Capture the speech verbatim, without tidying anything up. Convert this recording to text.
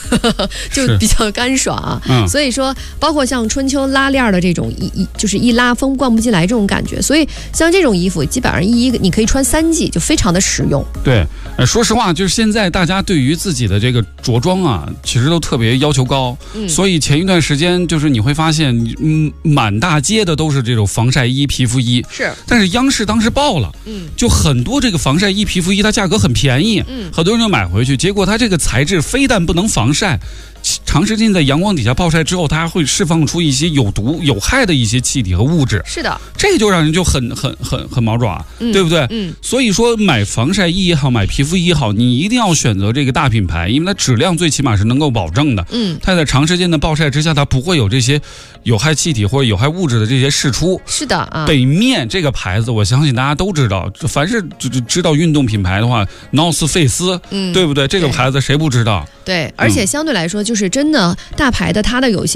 就比较干爽啊。 嗯、 所以说，包括像春秋拉链的这种一一就是一拉风灌不进来这种感觉，所以像这种衣服基本上一你可以穿三季，就非常的实用。 对，呃，说实话，就是现在大家对于自己的这个着装啊，其实都特别要求高，嗯、所以前一段时间就是你会发现，嗯，满大街的都是这种防晒衣、皮肤衣。 是， 但是央视当时爆了，嗯，就很多这个防晒衣、皮肤衣，它价格很便宜，嗯，很多人就买回去，结果它这个材质非但不能防晒，长时间在阳光底下暴晒之后，它还会释放出一些有毒有害的一些气体和物质。 是的， 这就让人就很很很很毛爪，嗯、对不对？嗯，所以说买防晒衣也好，买皮肤衣也好，你一定要选择这个大品牌，因为它质量最起码是能够保证的。嗯，它在长时间的暴晒之下，它不会有这些有害气体或者有害物质的这些释出。 是的啊， 北面这个牌子，我相信大家都知道，凡是知道运动品牌的话 ，North Face，嗯，对不对？这个牌子谁不知道？ 对，而且相对来说，就是真的大牌的，它的有一些